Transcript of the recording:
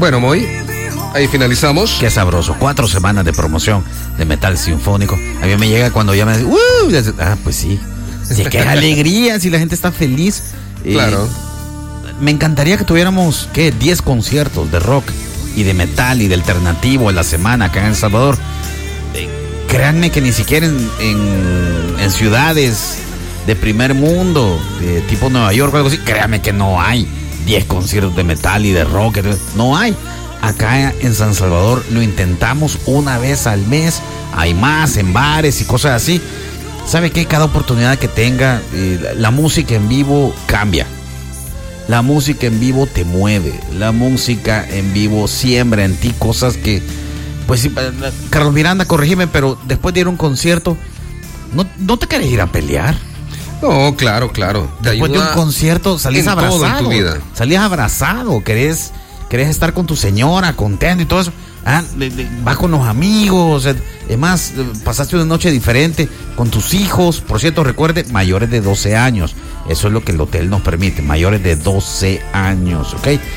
Bueno, Moy, ahí finalizamos. Qué sabroso. 4 semanas de promoción de metal sinfónico. A mí me llega cuando ya me dicen, pues sí. Sí, qué alegría si la gente está feliz. Claro. Me encantaría que tuviéramos, 10 conciertos de rock y de metal y de alternativo en la semana acá en El Salvador. Créanme que ni siquiera en ciudades de primer mundo, de tipo Nueva York o algo así, créanme que no hay 10 conciertos de metal y de rock. No hay. Acá en San Salvador lo intentamos una vez al mes. Hay más en bares y cosas así. ¿Sabe qué? Cada oportunidad que tenga, la música en vivo cambia. La música en vivo te mueve. La música en vivo siembra en ti cosas que... Pues sí, Carlos Miranda, corrígeme, pero después de ir a un concierto, ¿no te querés ir a pelear? No, claro. Después de un concierto salís abrazado. Todo en tu vida. Salís abrazado, querés estar con tu señora, contento y todo eso. Vas con los amigos, es más, pasaste una noche diferente con tus hijos. Por cierto, recuerde, mayores de 12 años. Eso es lo que el hotel nos permite, mayores de 12 años, ¿ok?